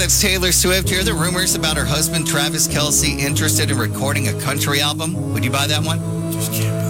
it's Taylor Swift. Hear the rumors about her husband, Travis Kelce, interested in recording a country album? Would you buy that one? Just can't